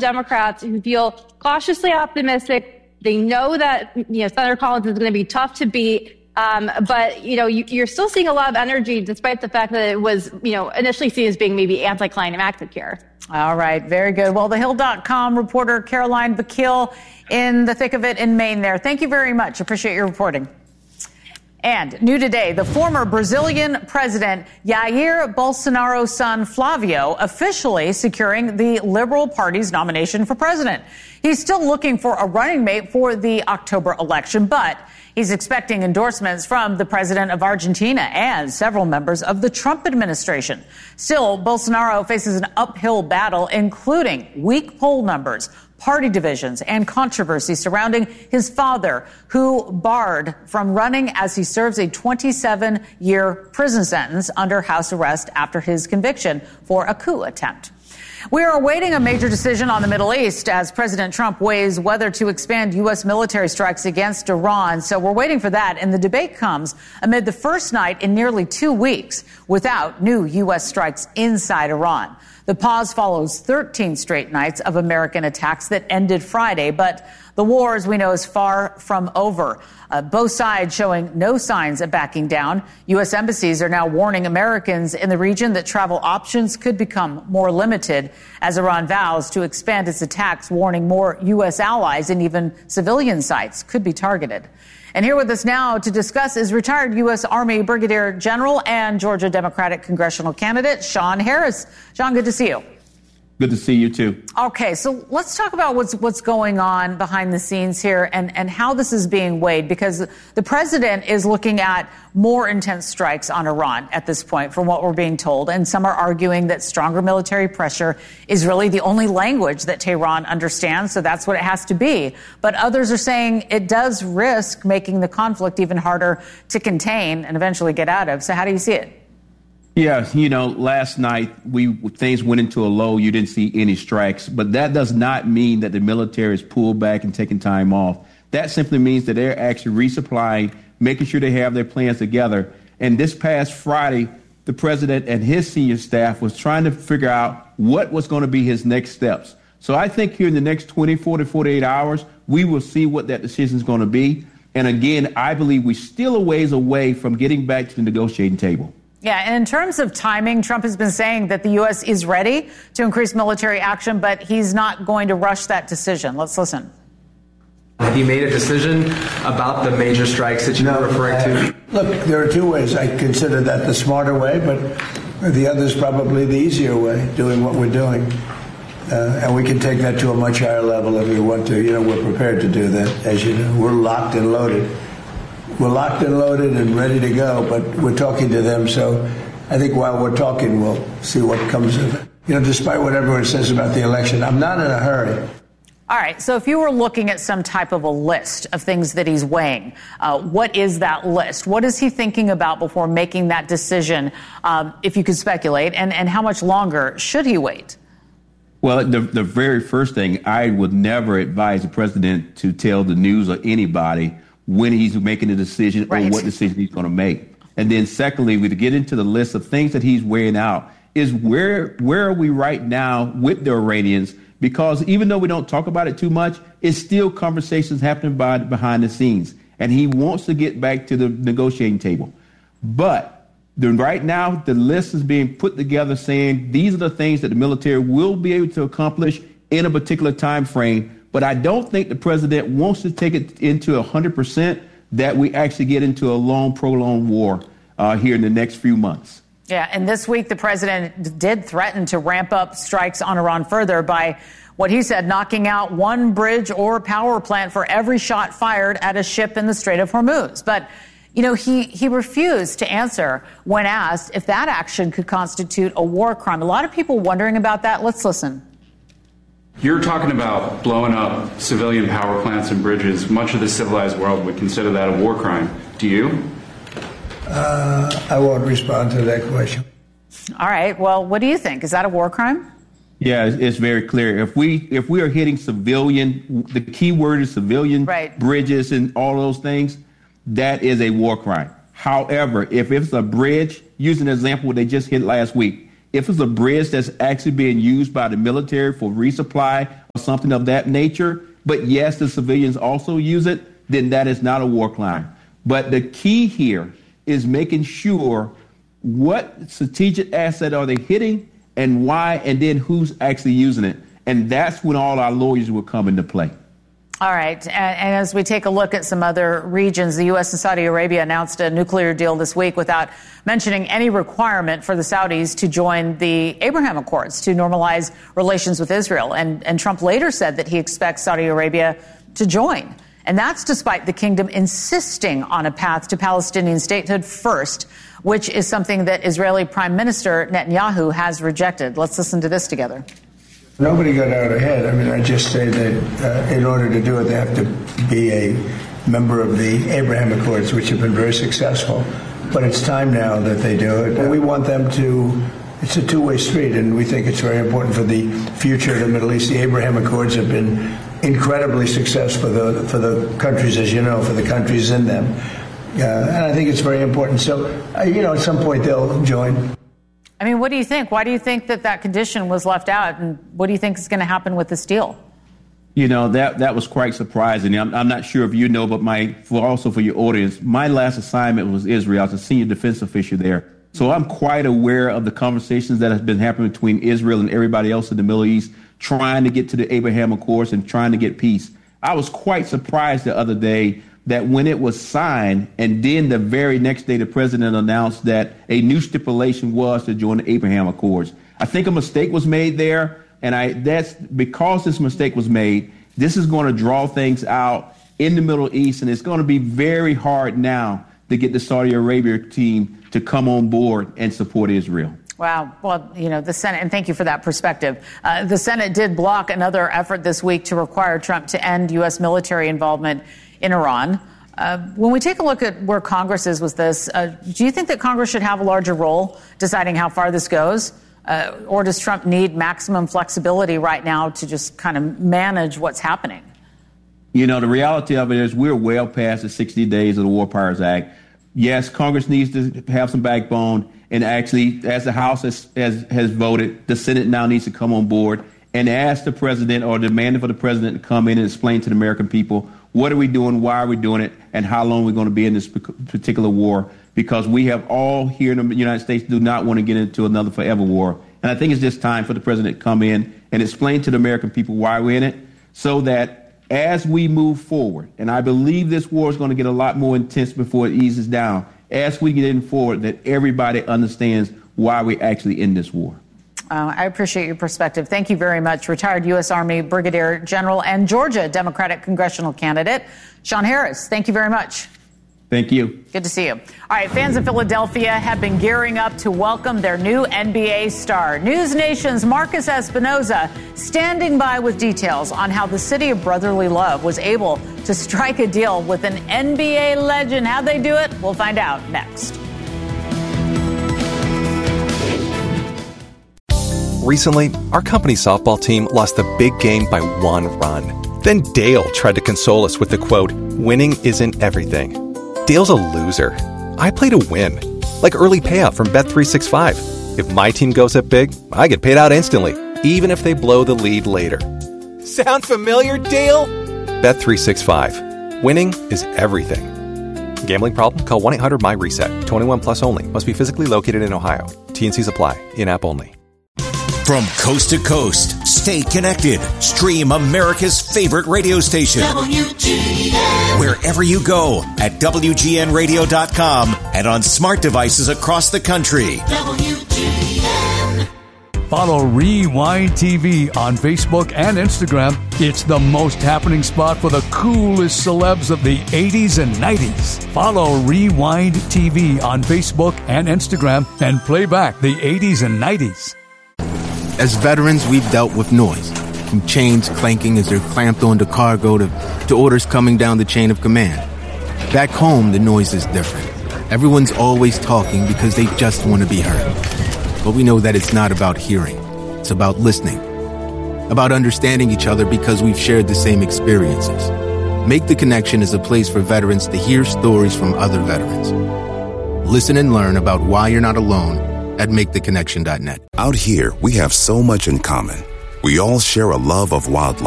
Democrats who feel cautiously optimistic. They know that, Senator Collins is going to be tough to beat. But, you're still seeing a lot of energy despite the fact that it was, initially seen as being maybe anticlimactic here. All right. Very good. Well, TheHill.com reporter Caroline Bakil in the thick of it in Maine there. Thank you very much. Appreciate your reporting. And new today, the former Brazilian president Jair Bolsonaro's son Flavio officially securing the Liberal Party's nomination for president. He's still looking for a running mate for the October election, but he's expecting endorsements from the president of Argentina and several members of the Trump administration. Still, Bolsonaro faces an uphill battle, including weak poll numbers, party divisions, and controversy surrounding his father, who barred from running as he serves a 27-year prison sentence under house arrest after his conviction for a coup attempt. We are awaiting a major decision on the Middle East as President Trump weighs whether to expand U.S. military strikes against Iran. So we're waiting for that. And the debate comes amid the first night in nearly 2 weeks without new U.S. strikes inside Iran. The pause follows 13 straight nights of American attacks that ended Friday. But the war, as we know, is far from over. Both sides showing no signs of backing down. U.S. embassies are now warning Americans in the region that travel options could become more limited as Iran vows to expand its attacks, warning more U.S. allies and even civilian sites could be targeted. And here with us now to discuss is retired U.S. Army Brigadier General and Georgia Democratic congressional candidate Sean Harris. Sean, good to see you. Good to see you, too. Okay, so let's talk about what's going on behind the scenes here and how this is being weighed, because the president is looking at more intense strikes on Iran at this point, from what we're being told. And some are arguing that stronger military pressure is really the only language that Tehran understands, so that's what it has to be. But others are saying it does risk making the conflict even harder to contain and eventually get out of. So how do you see it? Yeah, last night things went into a low. You didn't see any strikes, but that does not mean that the military is pulled back and taking time off. That simply means that they're actually resupplying, making sure they have their plans together. And this past Friday, the president and his senior staff was trying to figure out what was going to be his next steps. So I think here in the next 24 to 48 hours, we will see what that decision is going to be. And again, I believe we're still a ways away from getting back to the negotiating table. Yeah, and in terms of timing, Trump has been saying that the U.S. is ready to increase military action, but he's not going to rush that decision. Let's listen. Have you made a decision about the major strikes that you're referring to? Look, there are two ways. I consider that the smarter way, but the other is probably the easier way, doing what we're doing. And we can take that to a much higher level if we want to. We're prepared to do that, as you know. We're locked and loaded. We're locked and loaded and ready to go, but we're talking to them. So I think while we're talking, we'll see what comes of it. Despite what everyone says about the election, I'm not in a hurry. All right. So if you were looking at some type of a list of things that he's weighing, what is that list? What is he thinking about before making that decision, if you could speculate, and how much longer should he wait? Well, the very first thing, I would never advise the president to tell the news or anybody when he's making a decision or what decision he's going to make. And then secondly, we to get into the list of things that he's weighing out is where are we right now with the Iranians? Because even though we don't talk about it too much, it's still conversations happening behind the scenes. And he wants to get back to the negotiating table. But right now, the list is being put together saying these are the things that the military will be able to accomplish in a particular time frame. But I don't think the president wants to take it into 100% that we actually get into a long, prolonged war here in the next few months. Yeah, and this week the president did threaten to ramp up strikes on Iran further by what he said, knocking out one bridge or power plant for every shot fired at a ship in the Strait of Hormuz. But, he refused to answer when asked if that action could constitute a war crime. A lot of people wondering about that. Let's listen. You're talking about blowing up civilian power plants and bridges. Much of the civilized world would consider that a war crime. Do you? I won't respond to that question. All right. Well, what do you think? Is that a war crime? Yeah, it's very clear. If we are hitting civilian, the key word is civilian bridges and all those things, that is a war crime. However, if it's a bridge, using an example they just hit last week, if it's a bridge that's actually being used by the military for resupply something of that nature, but yes, the civilians also use it, then that is not a war crime. But the key here is making sure what strategic asset are they hitting and why, and then who's actually using it. And that's when all our lawyers will come into play. All right. And as we take a look at some other regions, the U.S. and Saudi Arabia announced a nuclear deal this week without mentioning any requirement for the Saudis to join the Abraham Accords to normalize relations with Israel. And Trump later said that he expects Saudi Arabia to join. And that's despite the kingdom insisting on a path to Palestinian statehood first, which is something that Israeli Prime Minister Netanyahu has rejected. Let's listen to this together. Nobody got out ahead. I mean, I just say that in order to do it, they have to be a member of the Abraham Accords, which have been very successful. But it's time now that they do it. And we want them to, it's a two-way street, and we think it's very important for the future of the Middle East. The Abraham Accords have been incredibly successful for the countries, as you know, for the countries in them. And I think it's very important. So, at some point they'll join. I mean, what do you think? Why do you think that condition was left out? And what do you think is going to happen with this deal? That was quite surprising. I'm not sure if you know, but also for your audience, my last assignment was Israel. I was a senior defense official there. So I'm quite aware of the conversations that have been happening between Israel and everybody else in the Middle East, trying to get to the Abraham Accords and trying to get peace. I was quite surprised the other day that when it was signed, and then the very next day the president announced that a new stipulation was to join the Abraham Accords. I think a mistake was made there, and that's because this mistake was made, this is going to draw things out in the Middle East, and it's going to be very hard now to get the Saudi Arabia team to come on board and support Israel. Wow. Well, the Senate, and thank you for that perspective. The Senate did block another effort this week to require Trump to end U.S. military involvement in Iran. When we take a look at where Congress is with this, do you think that Congress should have a larger role deciding how far this goes? Or does Trump need maximum flexibility right now to just kind of manage what's happening? The reality of it is we're well past the 60 days of the War Powers Act. Yes, Congress needs to have some backbone. And actually, as the House has voted, the Senate now needs to come on board and ask the president or demand for the president to come in and explain to the American people, what are we doing, why are we doing it, and how long we're going to be in this particular war, because we have all here in the United States do not want to get into another forever war. And I think it's just time for the president to come in and explain to the American people why we're in it, so that as we move forward, and I believe this war is going to get a lot more intense before it eases down, as we get in forward, that everybody understands why we're actually in this war. I appreciate your perspective. Thank you very much. Retired U.S. Army Brigadier General and Georgia Democratic congressional candidate, Sean Harris. Thank you very much. Thank you. Good to see you. All right, fans of Philadelphia have been gearing up to welcome their new NBA star. News Nation's Marcus Espinoza standing by with details on how the city of brotherly love was able to strike a deal with an NBA legend. How'd they do it? We'll find out next. Recently, our company's softball team lost the big game by 1 run. Then Dale tried to console us with the quote, "Winning isn't everything." Dale's a loser. I play to win, like early payout from Bet365. If my team goes up big, I get paid out instantly, even if they blow the lead later. Sound familiar, Dale? Bet365. Winning is everything. Gambling problem? Call 1-800-MY-RESET. 21 plus only. Must be physically located in Ohio. T&Cs apply. In-app only. From coast to coast, stay connected. Stream America's favorite radio station. WGN. Wherever you go at WGNradio.com and on smart devices across the country. WGN. Follow Rewind TV on Facebook and Instagram. It's the most happening spot for the coolest celebs of the 80s and 90s. Follow Rewind TV on Facebook and Instagram and play back the 80s and 90s. As veterans, we've dealt with noise, from chains clanking as they're clamped onto cargo to orders coming down the chain of command. Back home, the noise is different. Everyone's always talking because they just want to be heard. But we know that it's not about hearing. It's about listening. About understanding each other because we've shared the same experiences. Make the Connection is a place for veterans to hear stories from other veterans. Listen and learn about why you're not alone at MakeTheConnection.net. Out here, we have so much in common. We all share a love of wildlife.